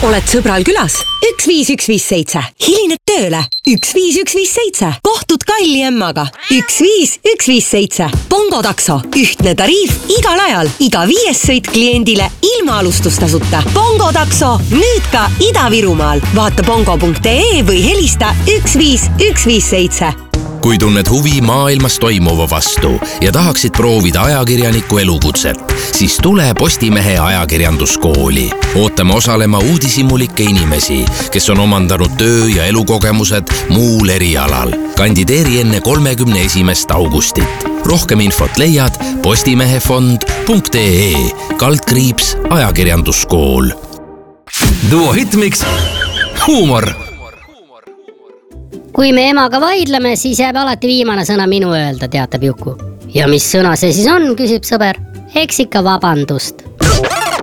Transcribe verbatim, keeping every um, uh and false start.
Oled sõbral külas? üks viis üks viis seitse. Hilined tööle? üks viis üks viis seitse. Kohtud kalli emmaga? üks viis üks viis seitse. Bongo takso. Ühtne tariif igal ajal. Iga viies sõit kliendile ilma alustustasuta. Bongo takso. Nüüd ka Ida-Virumaal. Vaata bongo punkt ee või helista üks viis üks viis seitse. Kui tunned huvi maailmas toimuva vastu ja tahaksid proovida ajakirjaniku elukutset, siis tule Postimehe ajakirjanduskooli. Ootame osalema uudishimulikke inimesi, kes on omandanud töö- ja elukogemused muul erialal. Kandideeri enne kolmekümne esimest augustit. Rohkem infot leiad postimehefond punkt ee kaldkriips ajakirjanduskool. Duo Hitmix huumor. Kui me emaga vaidleme, siis jääb alati viimane sõna minu öelda, teatab Juku. Ja mis sõna see siis on, küsib sõber. Eks ikka vabandust.